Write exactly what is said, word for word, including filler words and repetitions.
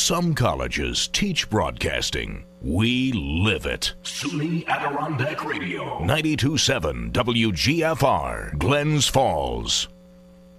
Some colleges teach broadcasting. We live it. SUNY Adirondack Radio. ninety-two point seven W G F R, Glens Falls.